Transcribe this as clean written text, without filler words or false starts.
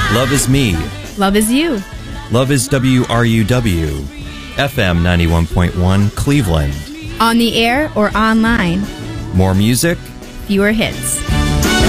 Love is me. Love is you. Love is WRUW. FM 91.1 Cleveland. On the air or online. More music. Fewer hits.